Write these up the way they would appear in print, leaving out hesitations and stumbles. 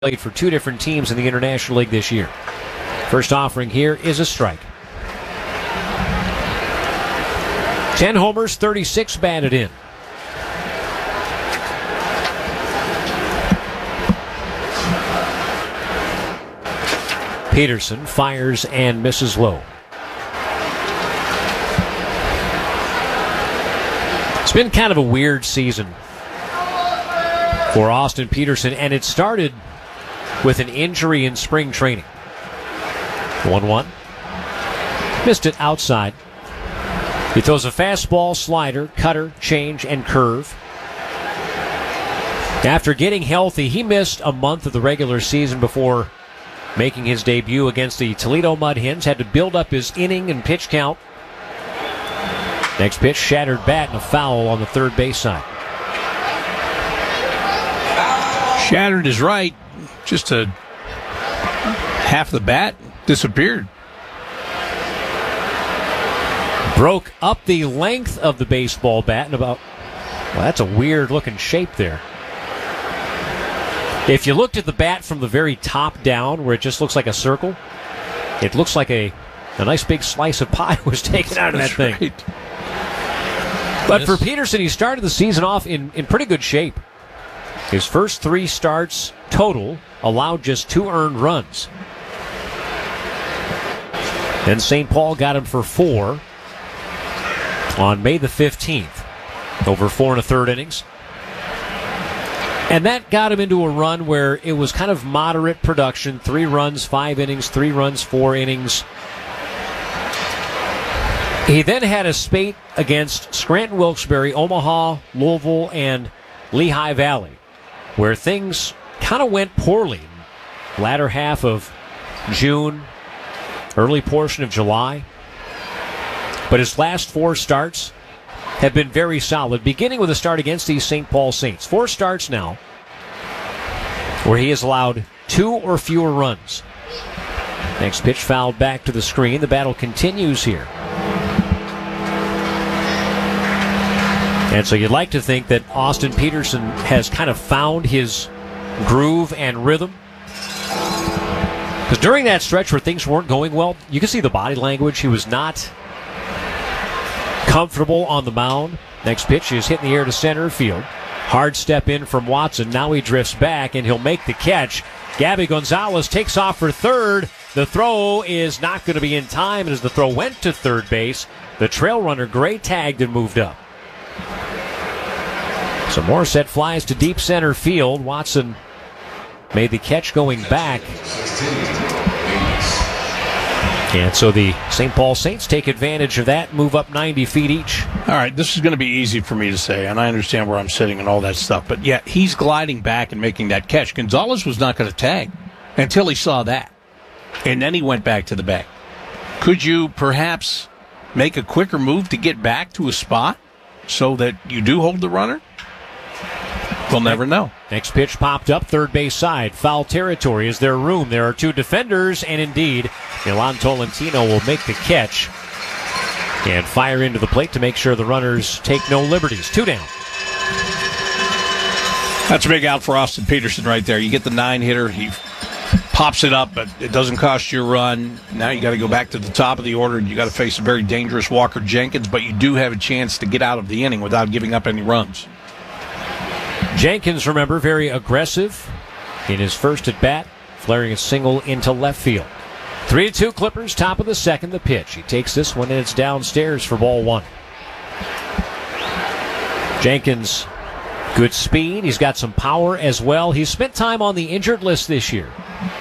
played for two different teams in the International League this year. First offering here is a strike. 10 homers, 36 batted in. Peterson fires and misses low. It's been kind of a weird season for Austin Peterson, and it started with an injury in spring training. 1-1. Missed it outside. He throws a fastball, slider, cutter, change, and curve. After getting healthy, he missed a month of the regular season before making his debut against the Toledo Mud Hens. Had to build up his inning and pitch count. Next pitch, shattered bat and a foul on the third base side. Shattered is right. Just a half the bat disappeared. Broke up the length of the baseball bat and about, well, that's a weird looking shape there. If you looked at the bat from the very top down, where it just looks like a circle, it looks like a nice big slice of pie was taken out of that thing. Right. But for Peterson, he started the season off in pretty good shape. His first three starts total allowed just 2 earned runs. Then St. Paul got him for 4 on May the 15th, over 4 1/3 innings. And that got him into a run where it was kind of moderate production, 3 runs, 5 innings, 3 runs, 4 innings. He then had a spate against Scranton Wilkes-Barre, Omaha, Louisville, and Lehigh Valley, where things kind of went poorly. Latter half of June, early portion of July. But his last 4 starts have been very solid, beginning with a start against the St. Paul Saints. 4 starts now where he has allowed 2 or fewer runs. Next pitch fouled back to the screen. The battle continues here. And so you'd like to think that Austin Peterson has kind of found his groove and rhythm. Because during that stretch where things weren't going well, you can see the body language. He was not comfortable on the mound. Next pitch is hit in the air to center field. Hard step in from Watson. Now he drifts back, and he'll make the catch. Gabby Gonzalez takes off for third. The throw is not going to be in time, and as the throw went to third base, the trail runner Gray tagged and moved up. So Morissette flies to deep center field. Watson made the catch going back. And so the St. Paul Saints take advantage of that, move up 90 feet each. All right, this is going to be easy for me to say, and I understand where I'm sitting and all that stuff. But, yeah, he's gliding back and making that catch. Gonzalez was not going to tag until he saw that. And then he went back to the bag. Could you perhaps make a quicker move to get back to a spot so that you do hold the runner? We'll never know. Next pitch popped up, third base side. Foul territory. Is there room? There are 2 defenders, and indeed, Milan Tolentino will make the catch and fire into the plate to make sure the runners take no liberties. 2 down. That's a big out for Austin Peterson right there. You get the 9-hitter. He pops it up, but it doesn't cost you a run. Now you got to go back to the top of the order, and you got to face a very dangerous Walker Jenkins, but you do have a chance to get out of the inning without giving up any runs. Jenkins, remember, very aggressive in his first at bat, flaring a single into left field. 3-2 Clippers, top of the second, the pitch. He takes this one, and it's downstairs for ball 1. Jenkins, good speed. He's got some power as well. He's spent time on the injured list this year.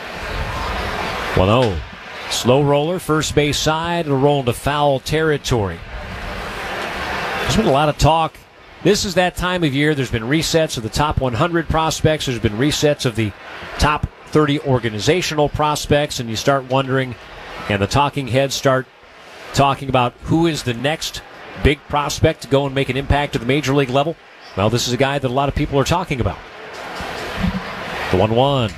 1-0. Slow roller, first base side. It'll roll into foul territory. There's been a lot of talk. This is that time of year. There's been resets of the top 100 prospects. There's been resets of the top 30 organizational prospects, and you start wondering, and the talking heads start talking about who is the next big prospect to go and make an impact at the major league level. Well, this is a guy that a lot of people are talking about. The 1-1.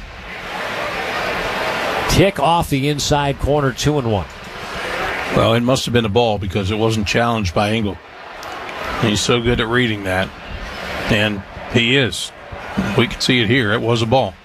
Tick off the inside corner, 2-1. Well, it must have been a ball because it wasn't challenged by Engel. He's so good at reading that, and he is. We can see it here. It was a ball.